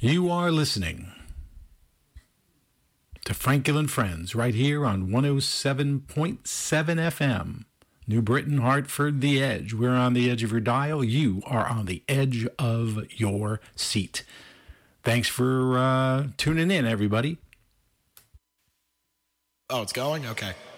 You are listening to Frankel and Friends right here on 107.7 FM. New Britain, Hartford, The Edge. We're on the edge of your dial. You are on the edge of your seat. Thanks for tuning in, everybody. Oh, it's going? Okay.